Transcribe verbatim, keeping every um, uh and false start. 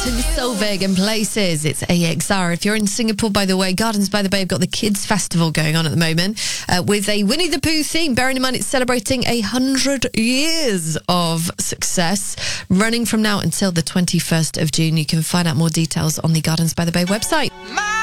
Solveig and Places. It's A X R. If you're in Singapore, by the way, Gardens by the Bay have got the Kids Festival going on at the moment uh, with a Winnie the Pooh theme. Bearing in mind it's celebrating a hundred years of success, running from now until the twenty-first of June. You can find out more details on the Gardens by the Bay website. My